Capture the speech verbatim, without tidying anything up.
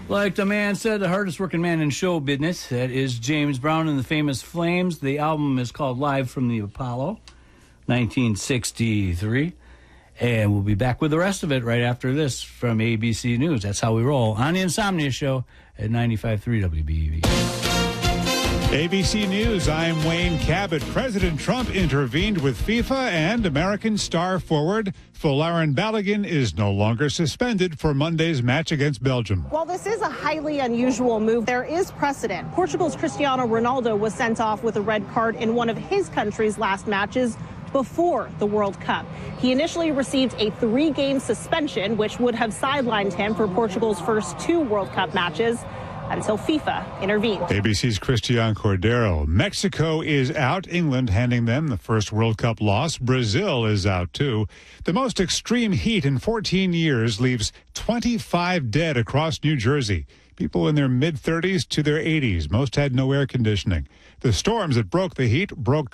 Like the man said, the hardest working man in show business. That is James Brown and the Famous Flames. The album is called Live from the Apollo, nineteen sixty-three. And we'll be back with the rest of it right after this from A B C News. That's how we roll on the Insomnia Show at ninety-five point three W B E V. A B C News, I'm Wayne Cabot. President Trump intervened with FIFA and American star forward Folarin Balogun is no longer suspended for Monday's match against Belgium. While this is a highly unusual move, there is precedent. Portugal's Cristiano Ronaldo was sent off with a red card in one of his country's last matches before the World Cup. He initially received a three-game suspension, which would have sidelined him for Portugal's first two World Cup matches, until FIFA intervened. A B C's Christian Cordero. Mexico is out. England handing them the first World Cup loss. Brazil is out, too. The most extreme heat in fourteen years leaves twenty-five dead across New Jersey. People in their mid-thirties to their eighties. Most had no air conditioning. The storms that broke the heat broke